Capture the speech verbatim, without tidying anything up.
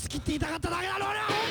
好きって言いたかっただけだろ俺は。